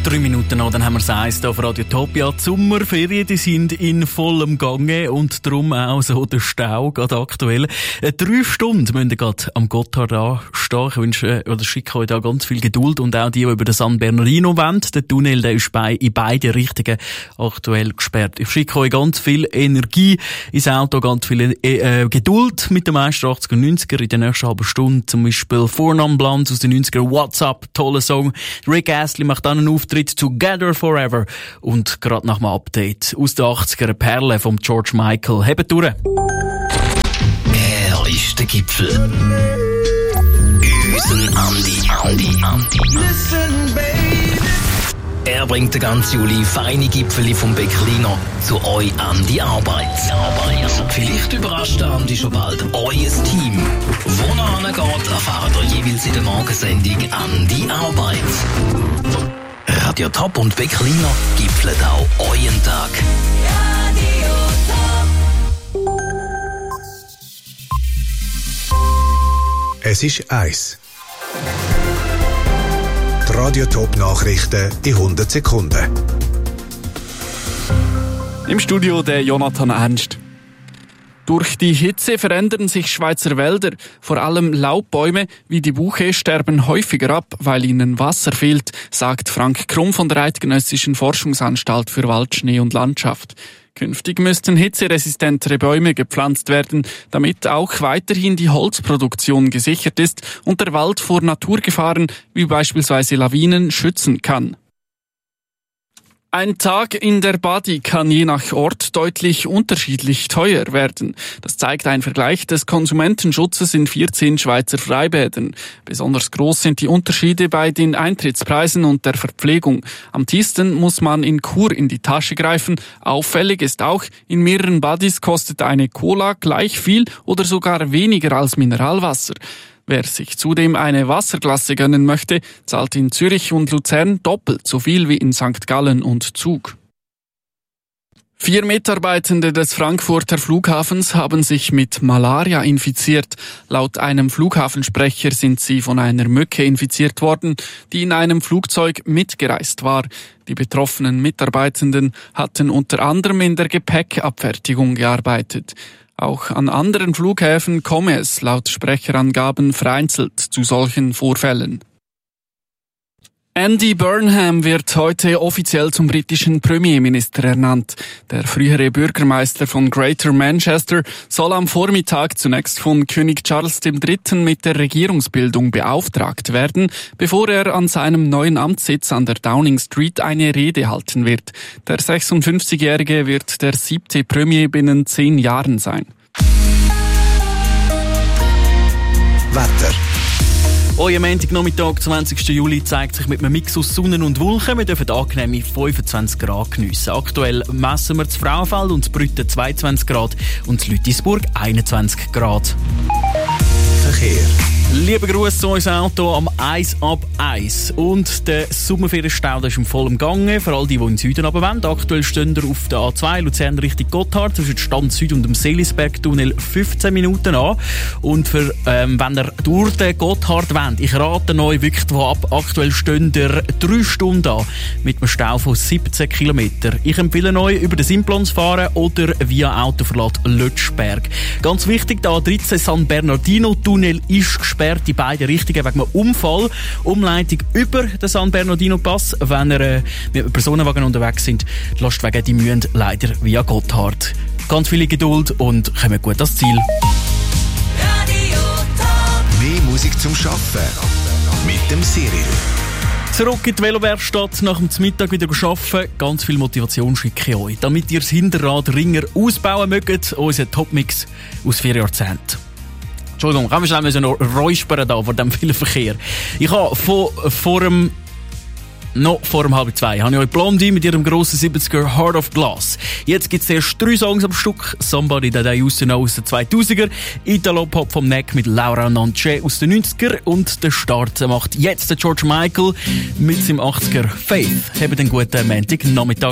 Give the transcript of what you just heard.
3 Minuten noch, dann haben wir es 1 hier auf Radio Top. Ja, die Sommerferien, die sind in vollem Gange und darum auch so der Stau, gerade aktuell. 3 Stunden müssen wir gerade am Gotthard anstehen. Ich wünsche, oder schicke euch da ganz viel Geduld und auch die über den San Bernardino wollen. Der Tunnel, der ist in beide Richtungen aktuell gesperrt. Ich schicke euch ganz viel Energie ins Auto, ganz viel Geduld mit den meisten 80er und 90er in der nächsten halben Stunde. Zum Beispiel Vornamblanz aus den 90er, What's Up, toller Song. Rick Astley macht dann einen Auftritt, Together Forever. Und gerade nach dem Update aus den 80er, Perle vom George Michael. Hebt durch. Er ist der Gipfel. Unseren Andi. Listen, baby. Er bringt den ganzen Juli feine Gipfeli vom Bäckliner zu euch an die Arbeit. Vielleicht überrascht der Andi schon bald euer Team. Wo er hingeht, erfahrt ihr jeweils in der Morgensendung an die Arbeit. Radio Top und Bäckliner gipfelt auch euren Tag. Radio Top. Es ist 1. Die Radio Top Nachrichten in 100 Sekunden. Im Studio der Jonathan Ernst. Durch die Hitze verändern sich Schweizer Wälder. Vor allem Laubbäume wie die Buche sterben häufiger ab, weil ihnen Wasser fehlt, sagt Frank Krumm von der Eidgenössischen Forschungsanstalt für Wald, Schnee und Landschaft. Künftig müssten hitzeresistentere Bäume gepflanzt werden, damit auch weiterhin die Holzproduktion gesichert ist und der Wald vor Naturgefahren wie beispielsweise Lawinen schützen kann. Ein Tag in der Badi kann je nach Ort deutlich unterschiedlich teuer werden. Das zeigt ein Vergleich des Konsumentenschutzes in 14 Schweizer Freibädern. Besonders groß sind die Unterschiede bei den Eintrittspreisen und der Verpflegung. Am tiefsten muss man in Chur in die Tasche greifen. Auffällig ist auch, in mehreren Badis kostet eine Cola gleich viel oder sogar weniger als Mineralwasser. Wer sich zudem eine Wasserklasse gönnen möchte, zahlt in Zürich und Luzern doppelt so viel wie in St. Gallen und Zug. 4 Mitarbeitende des Frankfurter Flughafens haben sich mit Malaria infiziert. Laut einem Flughafensprecher sind sie von einer Mücke infiziert worden, die in einem Flugzeug mitgereist war. Die betroffenen Mitarbeitenden hatten unter anderem in der Gepäckabfertigung gearbeitet. Auch an anderen Flughäfen komme es laut Sprecherangaben vereinzelt zu solchen Vorfällen. Andy Burnham wird heute offiziell zum britischen Premierminister ernannt. Der frühere Bürgermeister von Greater Manchester soll am Vormittag zunächst von König Charles III. Mit der Regierungsbildung beauftragt werden, bevor er an seinem neuen Amtssitz an der Downing Street eine Rede halten wird. Der 56-Jährige wird der 7. Premier binnen 10 Jahren sein. Wetter. Euer Montagnachmittag, 20. Juli, zeigt sich mit einem Mix aus Sonne und Wolken. Wir dürfen angenehme 25 Grad geniessen. Aktuell messen wir das Frauenfeld und das Brütten 22 Grad und in Lütisburg 21 Grad. Verkehr. Liebe Grüße zu unserem Auto am 1 ab 1. Und der Sommerferienstau ist im vollen Gange. Vor allem die in den Süden aber wollen. Aktuell stehen wir auf der A2 Luzern Richtung Gotthard zwischen Stand Süd und dem Seelisberg-Tunnel 15 Minuten an. Und wenn ihr durch den Gotthard wollt, ich rate euch wirklich, aktuell stehen ihr 3 Stunden an mit einem Stau von 17 Kilometern. Ich empfehle euch, über den Simplon zu fahren oder via Autoverlad Lötschberg. Ganz wichtig, der A13 San Bernardino Tunnel ist gesperrt in beide Richtungen wegen einem Unfall. Umleitung über den San Bernardino Pass. Wenn ihr mit einem Personenwagen unterwegs sind, Lastwagen, die müssen leider via Gotthard. Ganz viel Geduld und kommen gut ans Ziel. Radio Top. Mehr Musik zum Arbeiten. Mit dem Cyril. Zurück in die Velowerkstatt, nach dem Mittag wieder arbeiten. Ganz viel Motivation schicke ich euch, damit ihr das Hinterrad ringer ausbauen mögt. Unser Topmix aus 4 Jahrzehnten. Entschuldigung, kann man schnell noch räuspern da vor dem vielen Verkehr. Ich habe vor dem 1:30 habe ich euch Blondie mit ihrem grossen 70er Heart of Glass. Jetzt gibt es erst 3 Songs am Stück. Somebody That I Used to Know aus den 2000er, Italo-Pop vom Neck mit Laura Nanche aus den 90er und der Start macht jetzt der George Michael mit seinem 80er Faith. Habt einen guten Montagnachmittag.